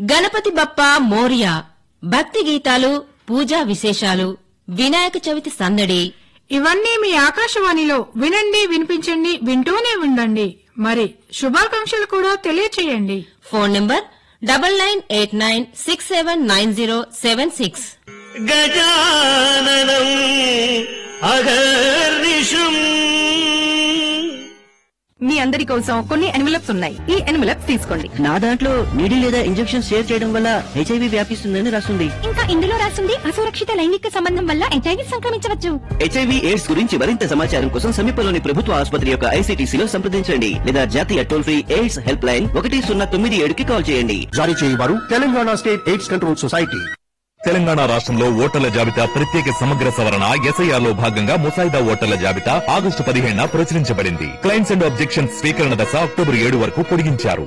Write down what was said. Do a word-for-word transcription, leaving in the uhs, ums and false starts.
గణపతి బప్పా మోరియా, భక్తి గీతాలు, పూజా విశేషాలు, వినాయక చవితి సందడి, ఇవన్నీ మీ ఆకాశవాణిలో వినండి, వినిపించండి, వింటూనే ఉండండి. మరి శుభాకాంక్షలు కూడా తెలియచేయండి. Phone number double nine eight nine six seven nine zero seven six. గజాననం అగర్నిశం. మీ అందరి కోసం కొన్ని ఎన్వలప్స్ ఉన్నాయి. ఈ ఎన్వలప్స్ తీసుకోండి. నా దాంట్లో నీడి లేదా ఇంజెక్షన్ షేర్ చేయడం వల్ల హెచ్ఐవి వ్యాపిస్తుందని రాస్తుంది. ఇంకా ఇందులో రాస్తుంది అసురక్షిత లైంగిక సంబంధం వల్ల హెచ్ఐవి సంక్రమించవచ్చు. హెచ్ఐవి ఎయిడ్స్ గురించి మరింత సమాచారం కోసం సమీపంలోని ప్రభుత్వ ఆసుపత్రి యొక్క ఐసీటీసీలో సంప్రదించండి లేదా జాతీయ toll free AIDS help line ఒకటి సున్నా తొమ్మిది ఏడుకి కాల్ చేయండి. జారీ చేయవారు Telangana state AIDS control society. Telangana రాష్ట్రంలో ఓటర్ల జాబితా ప్రత్యేక సమగ్ర సవరణ ఎస్ఐఆర్ లో భాగంగా ముసాయిదా ఓటర్ల జాబితా ఆగస్టు పదిహేడున ప్రచురించబడింది. క్లైమ్స్ అండ్ ఆబ్జెక్షన్స్ స్వీకరణ దశ అక్టోబర్ ఏడు వరకు పొడిగించారు.